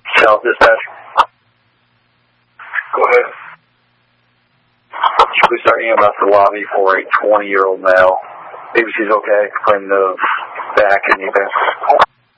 South Dispatch. Go ahead. Please start EMS the lobby for a 20-year-old male. Maybe she's okay. Claiming of back and knee pain.